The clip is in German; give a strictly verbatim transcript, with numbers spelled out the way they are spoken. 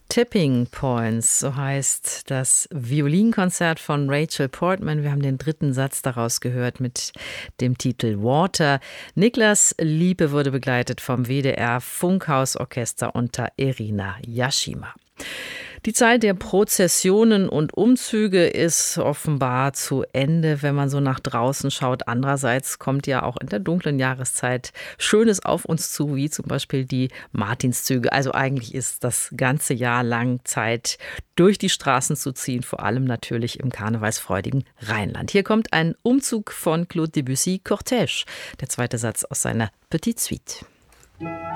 Tipping Points, so heißt das Violinkonzert von Rachel Portman. Wir haben den dritten Satz daraus gehört mit dem Titel Water. Niklas Liepe wurde begleitet vom W D R Funkhausorchester unter Irina Yashima. Die Zeit der Prozessionen und Umzüge ist offenbar zu Ende, wenn man so nach draußen schaut. Andererseits kommt ja auch in der dunklen Jahreszeit Schönes auf uns zu, wie zum Beispiel die Martinszüge. Also eigentlich ist das ganze Jahr lang Zeit, durch die Straßen zu ziehen, vor allem natürlich im karnevalsfreudigen Rheinland. Hier kommt ein Umzug von Claude Debussy, Cortège, der zweite Satz aus seiner Petite Suite.